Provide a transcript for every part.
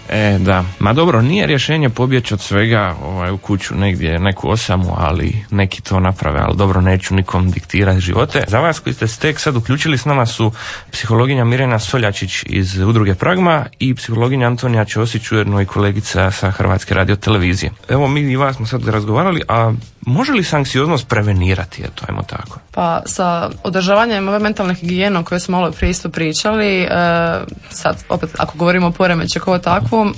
Da, ma dobro, nije rješenje pobjeći od svega u kuću negdje, neku osamu, ali neki to naprave, ali dobro, neću nikom diktirati živote. Za vas koji ste se tek sad uključili, s nama su psihologinja Mirjana Soljačić iz udruge Pragma i psihologinja Antonija Ćosić, ujedno i kolegica sa Hrvatske radiotelevizije. Evo, mi i vas smo sad razgovarali, a može li se anksioznost prevenirati, eto, ajmo tako? Pa sa održavanjem ove mentalne higijene o kojoj smo malo prije isto pričali, sad opet ako govorimo o poremećaju kao takvom,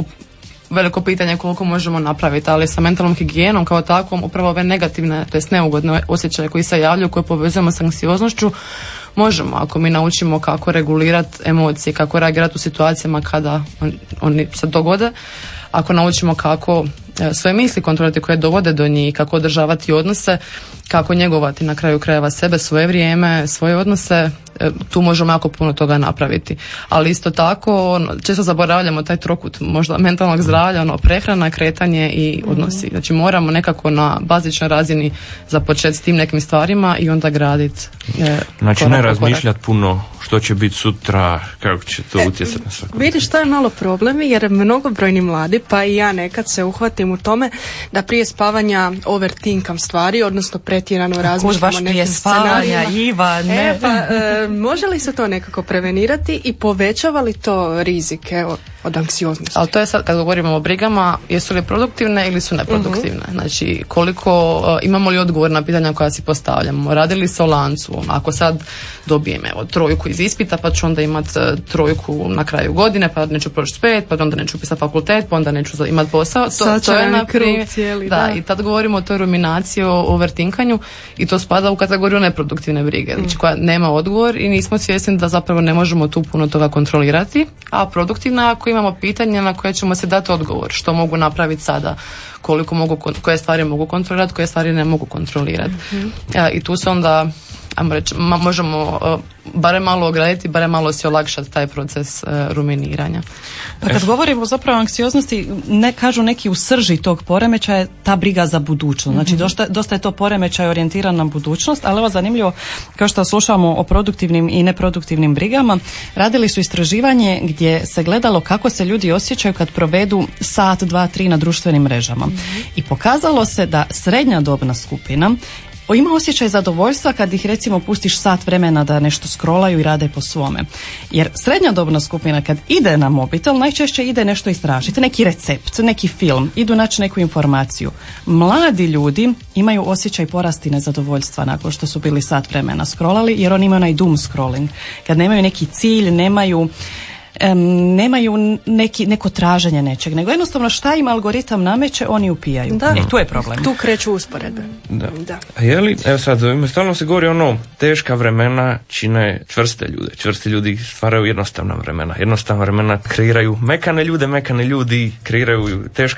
veliko pitanje je koliko možemo napraviti, ali sa mentalnom higijenom kao takvom upravo ove negativne, to jest neugodne osjećaje koji se javljaju, koje povezujemo s anksioznošću, možemo ako mi naučimo kako regulirati emocije, kako reagirati u situacijama kada oni se dogode, ako naučimo kako svoje misli kontrolirati koje dovode do njih, kako održavati odnose, kako njegovati na kraju krajeva sebe, svoje vrijeme, svoje odnose, tu možemo jako puno toga napraviti. Ali isto tako, često zaboravljamo taj trokut možda mentalnog zdravlja, prehrana, kretanje i odnosi. Znači moramo nekako na bazičnoj razini započeti s tim nekim stvarima i onda graditi. Znači ne razmišljati puno što će biti sutra, kako će to utjecati na svako. Vidiš, to je malo problem jer mnogobrojni mladi, pa i ja nekad se uhvatim u tome da prije spavanja overthinkam stvari, odnosno pretjerano razmišljamo o nekim scenarijima. Ivane. Može li se to nekako prevenirati i povećava li to rizike od anksioznosti? Ali to je sad kad govorimo o brigama, jesu li produktivne ili su neproduktivne? Znači koliko, imamo li odgovor na pitanja koja si postavljamo? Radi li se o lancu? Ako sad dobijem trojku iz ispita, pa ću onda imati trojku na kraju godine, pa neću proći 5, pa onda neću upisati fakultet, pa onda neću imati posao. To je na krug cijeli, da. I tad govorimo o toj ruminaciji, o overthinkanju i to spada u kategoriju neproduktivne brige, znači koja nema odgovor i nismo svjesni da zapravo ne možemo tu puno toga kontrolirati, a produktivna ako imamo pitanja na koje ćemo se dati odgovor, što mogu napraviti sada, koliko mogu, koje stvari mogu kontrolirati, koje stvari ne mogu kontrolirati. I tu se onda možemo barem malo ograditi, barem malo si olakšati taj proces ruminiranja. Pa kad govorimo zapravo o anksioznosti, ne kažu neki u srži tog poremećaja je ta briga za budućnost. Znači dosta je to poremećaj orijentiran na budućnost, ali evo zanimljivo, kao što slušamo o produktivnim i neproduktivnim brigama, radili su istraživanje gdje se gledalo kako se ljudi osjećaju kad provedu sat, 2, 3 na društvenim mrežama. I pokazalo se da srednja dobna skupina ima osjećaj zadovoljstva kad ih recimo pustiš sat vremena da nešto scrollaju i rade po svome. Jer srednja dobna skupina kad ide na mobitel najčešće ide nešto istražiti, neki recept, neki film, idu naći neku informaciju. Mladi ljudi imaju osjećaj porasti nezadovoljstva nakon što su bili sat vremena scrollali jer oni imaju onaj doom scrolling. Kad nemaju neki cilj, nemaju neko traženje nečeg, nego jednostavno šta im algoritam nameće, oni upijaju. Da. Tu je problem. Tu kreću usporedbe. Da. A je li, evo sad, stalno se govori teška vremena čine čvrste ljude. Čvrsti ljudi stvaraju jednostavna vremena. Jednostavna vremena kreiraju mekane ljudi kreiraju teška